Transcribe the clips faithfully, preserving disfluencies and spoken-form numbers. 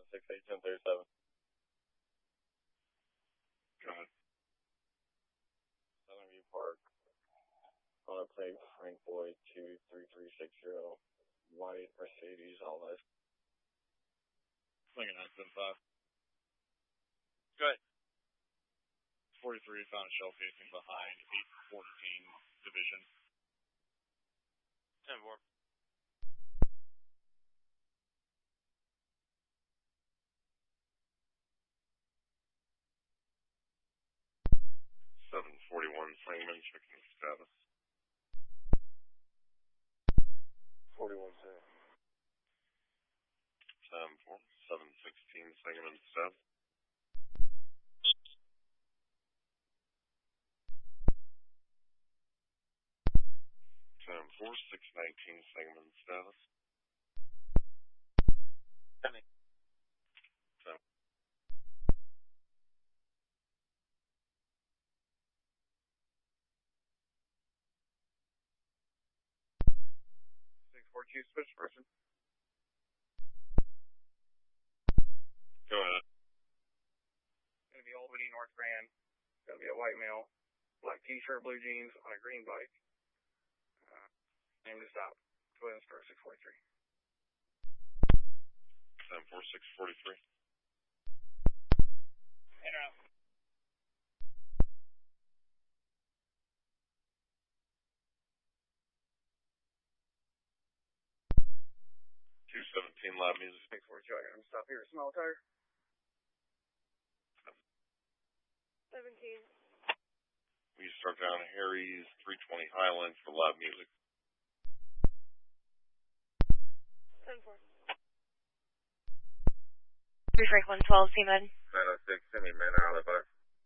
six eight, ten thirty-seven. Go ahead. Southern View Park. On a plate, Frank Boyd, two three three six zero. White Mercedes, all that. Lincoln nine seven five. Go ahead. forty-three found a shell casing behind eight fourteen Division. ten four. seven forty-one Sangamon, checking status. forty-one two. ten four. seven sixteen Sangamon, status. ten four. six nineteen Sangamon, status. Coming. ten. six four two, switch person. Go ahead. Gonna be Albany, North Grand. Gonna be a white male, black t-shirt, blue jeans, on a green bike. Uh, name to stop. Go ahead and start six forty-three. ten four. six forty-three. In or out. two seventeen loud music. six forty-two, I got him stop here. Small tire. seventeen. We start down Harry's three twenty Highland for loud music. ten four. three Frank one twelve, C-Med. nine oh six, Sydney Manor, out of butter.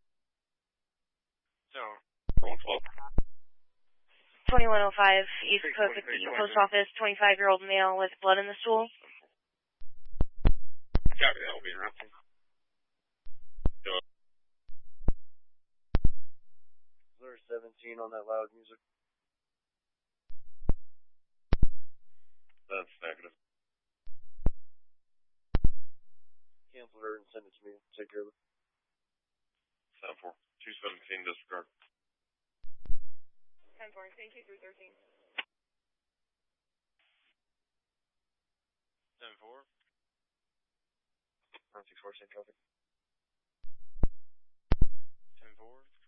So, one twelve. twenty-one oh five, East Cook at the post office, twenty-five-year-old male with blood in the stool. Copy, that will be around. There's seventeen on that loud music. That's negative. Cancel her and send it to me. Take care of it. ten four. two seventeen disregard. ten four, thank you, three thirteen. ten four. nine six four, same traffic. ten four.